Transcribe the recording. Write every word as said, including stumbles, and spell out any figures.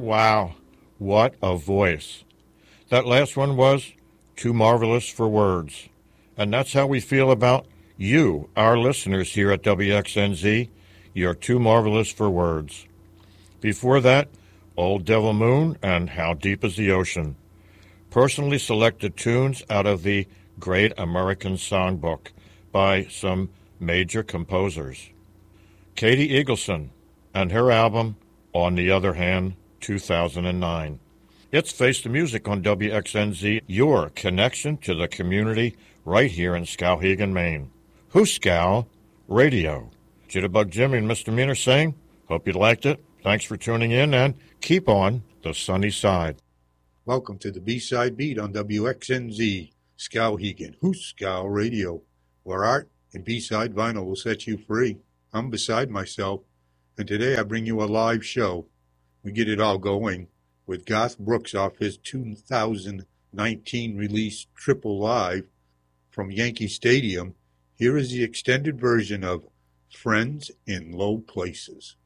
Wow, what a voice. That last one was too marvelous for words. And that's how we feel about you, our listeners here at W X N Z. You're too marvelous for words. Before that, Old Devil Moon and How Deep is the Ocean. Personally selected tunes out of the Great American Songbook by some major composers. Katie Eagleson and her album, On the Other Hand, two thousand nine. It's Face the Music on W X N Z, your connection to the community right here in Skowhegan, Maine. Who's Skow Radio? Jitterbug Jimmy and Misdemeanor saying, hope you liked it. Thanks for tuning in and keep on the sunny side. Welcome to the B-Side Beat on W X N Z, Skowhegan, Who's Skow Radio, where art and B-Side vinyl will set you free. I'm beside myself, and today I bring you a live show. We get it all going with Garth Brooks off his two thousand nineteen release Triple Live from Yankee Stadium. Here is the extended version of Friends in Low Places.